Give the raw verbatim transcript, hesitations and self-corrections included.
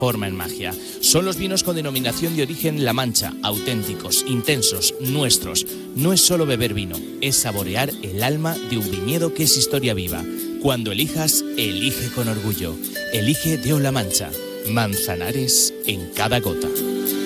Forma en magia. Son los vinos con denominación de origen La Mancha, auténticos, intensos, nuestros. No es solo beber vino, es saborear el alma de un viñedo que es historia viva. Cuando elijas, elige con orgullo. Elige Deo La Mancha. Manzanares en cada gota.